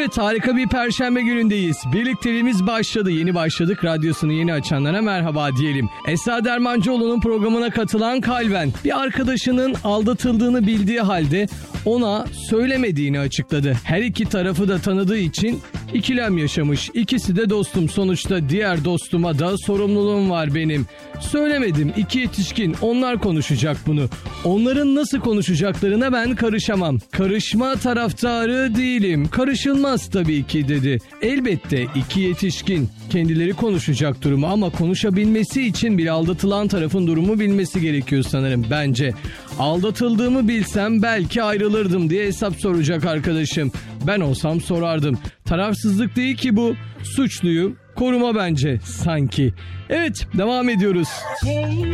Evet, harika bir perşembe günündeyiz. Birlikteliğimiz başladı. Yeni başladık. Radyosunu yeni açanlara merhaba diyelim. Esra Dermancıoğlu'nun programına katılan kalben bir arkadaşının aldatıldığını bildiği halde ona söylemediğini açıkladı. Her iki tarafı da tanıdığı için ikilem yaşamış. İkisi de dostum. Sonuçta diğer dostuma da sorumluluğum var benim. Söylemedim. İki yetişkin. Onlar konuşacak bunu. Onların nasıl konuşacaklarına ben karışamam. Karışma taraftarı değilim. Karışılmaz tabii ki dedi. Elbette iki yetişkin kendileri konuşacak durumu ama konuşabilmesi için bir aldatılan tarafın durumu bilmesi gerekiyor sanırım bence. Aldatıldığımı bilsem belki ayrılırdım diye hesap soracak arkadaşım. Ben olsam sorardım. Tarafsızlık değil ki bu. Suçluyu koruma bence sanki. Evet, devam ediyoruz.